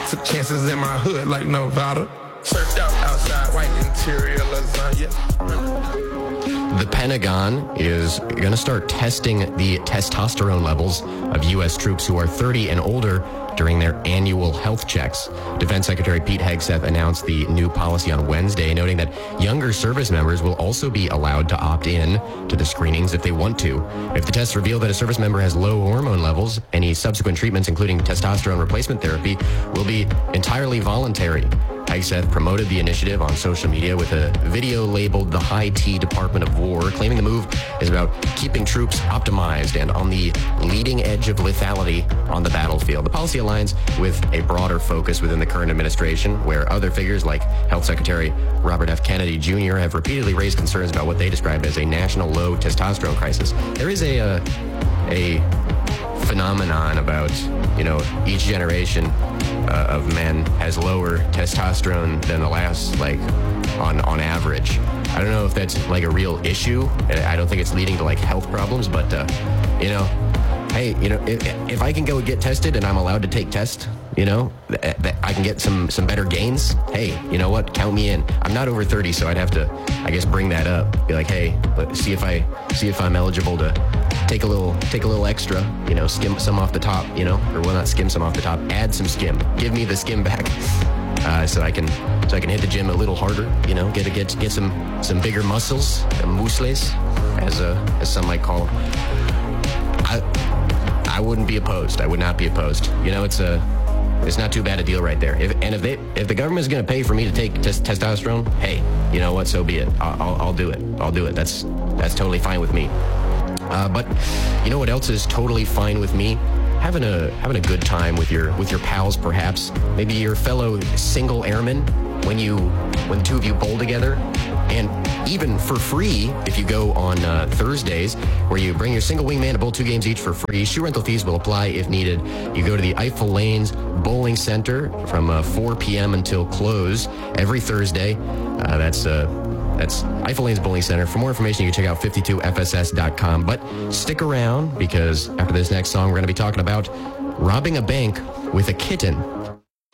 Took chances in my hood like Nevada. Surfed out outside, white interior lasagna. The Pentagon is going to start testing the testosterone levels of U.S. troops who are 30 and older during their annual health checks. Defense Secretary Pete Hegseth announced the new policy on Wednesday, noting that younger service members will also be allowed to opt in to the screenings if they want to. If the tests reveal that a service member has low hormone levels, any subsequent treatments, including testosterone replacement therapy, will be entirely voluntary. Hegseth promoted the initiative on social media with a video labeled the High T Department of War, claiming the move is about keeping troops optimized and on the leading edge of lethality on the battlefield. The policy aligns with a broader focus within the current administration, where other figures like Health Secretary Robert F. Kennedy Jr. have repeatedly raised concerns about what they describe as a national low testosterone crisis. There is a phenomenon about, each generation of men has lower testosterone than the last, on average. I don't know if that's like a real issue. I don't think it's leading to health problems, but hey, if I can go get tested and I'm allowed to take tests, that I can get some better gains. Hey, you know what? Count me in. I'm not over 30, so I'd have to, I guess, bring that up. Be like, hey, let's see if I'm eligible to take a little extra, skim some off the top, or well, not skim some off the top, add some skim. Give me the skim back, so I can hit the gym a little harder, get some bigger muscles, muscles, as some might call them. I wouldn't be opposed. I would not be opposed. It's not too bad a deal right there. If the government is going to pay for me to take testosterone, hey, you know what? So be it. I'll do it. I'll do it. That's totally fine with me. But you know what else is totally fine with me? Having a good time with your pals, perhaps. Maybe your fellow single airmen when the two of you bowl together. And even for free, if you go on Thursdays, where you bring your single wingman to bowl 2 games each for free. Shoe rental fees will apply if needed. You go to the Eiffel Lanes Bowling Center from 4 p.m. until close every Thursday. That's Eiffel Lanes Bowling Center. For more information, you can check out 52fss.com. But stick around, because after this next song, we're going to be talking about robbing a bank with a kitten.